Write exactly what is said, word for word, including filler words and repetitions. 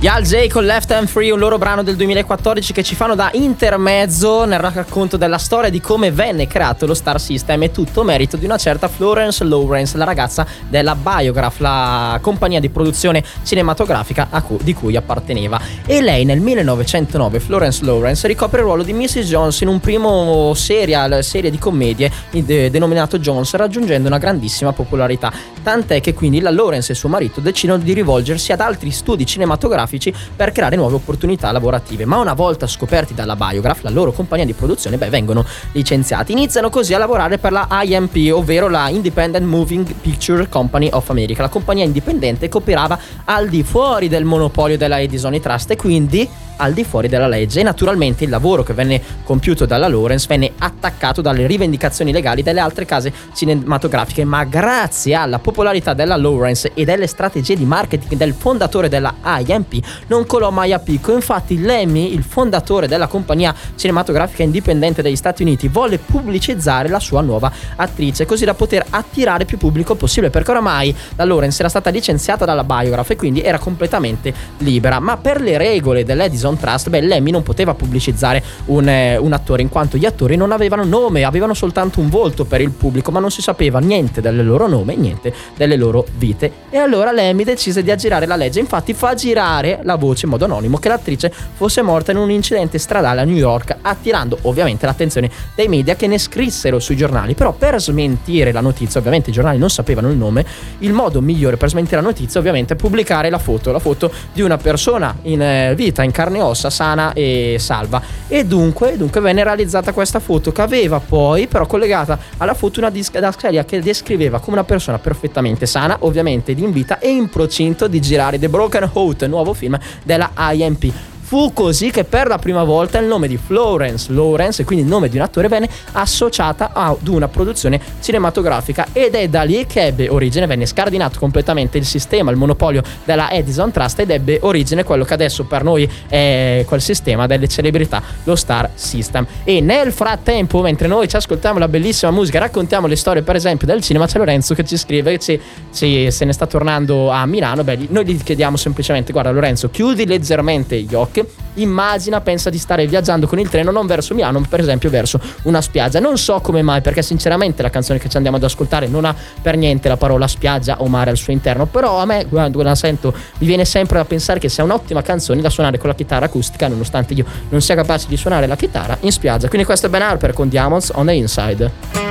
Yal J con Left Hand Free, un loro brano del duemilaquattordici che ci fanno da intermezzo nel racconto della storia di come venne creato lo Star System, e tutto merito di una certa Florence Lawrence, la ragazza della Biograph, la compagnia di produzione cinematografica a cui, di cui apparteneva. E lei nel millenovecentonove, Florence Lawrence, ricopre il ruolo di missus Jones in un primo serial, serie di commedie de- denominato Jones, raggiungendo una grandissima popolarità, tant'è che quindi la Lawrence e suo marito decidono di rivolgersi ad altri studi cinematografici per creare nuove opportunità lavorative. Ma una volta scoperti dalla Biograph, la loro compagnia di produzione, beh, vengono licenziati. Iniziano così a lavorare per la I M P, ovvero la Independent Moving Picture Company of America, la compagnia indipendente che operava al di fuori del monopolio della Edison Trust e quindi al di fuori della legge. E naturalmente il lavoro che venne compiuto dalla Lawrence venne attaccato dalle rivendicazioni legali delle altre case cinematografiche, ma grazie alla popolarità della Lawrence e delle strategie di marketing del fondatore della I M P non colò mai a picco. Infatti Lemmy, il fondatore della compagnia cinematografica indipendente degli Stati Uniti, volle pubblicizzare la sua nuova attrice così da poter attirare più pubblico possibile, perché oramai la Lawrence era stata licenziata dalla Biograph e quindi era completamente libera. Ma per le regole dell'Edison Trust, beh, Lemmy non poteva pubblicizzare un, eh, un attore, in quanto gli attori non avevano nome, avevano soltanto un volto per il pubblico, ma non si sapeva niente del loro nome, niente delle loro vite. E allora Lemmy decise di aggirare la legge. Infatti fa girare la voce in modo anonimo che l'attrice fosse morta in un incidente stradale a New York, attirando ovviamente l'attenzione dei media che ne scrissero sui giornali. Però per smentire la notizia, ovviamente i giornali non sapevano il nome, il modo migliore per smentire la notizia ovviamente è pubblicare la foto, la foto di una persona in eh, vita, in carne e ossa, sana e salva. E dunque, dunque venne realizzata questa foto, che aveva poi però collegata alla foto una scheda che descriveva come una persona perfettamente sana, ovviamente in vita e in procinto di girare The Broken Heart, nuovo film della I M P. Fu così che per la prima volta il nome di Florence Lawrence, e quindi il nome di un attore, venne associata ad una produzione cinematografica, ed è da lì che ebbe origine, venne scardinato completamente il sistema, il monopolio della Edison Trust, ed ebbe origine quello che adesso per noi è quel sistema delle celebrità, lo Star System. E nel frattempo, mentre noi ci ascoltiamo la bellissima musica, raccontiamo le storie per esempio del cinema, c'è Lorenzo che ci scrive che ci, ci, se ne sta tornando a Milano. Beh, noi gli chiediamo semplicemente: guarda Lorenzo, chiudi leggermente gli occhi, immagina, pensa di stare viaggiando con il treno non verso Milano, ma per esempio verso una spiaggia. Non so come mai, perché sinceramente la canzone che ci andiamo ad ascoltare non ha per niente la parola spiaggia o mare al suo interno, però a me quando la sento mi viene sempre da pensare che sia un'ottima canzone da suonare con la chitarra acustica, nonostante io non sia capace di suonare la chitarra in spiaggia. Quindi questo è Ben Harper con Diamonds on the Inside.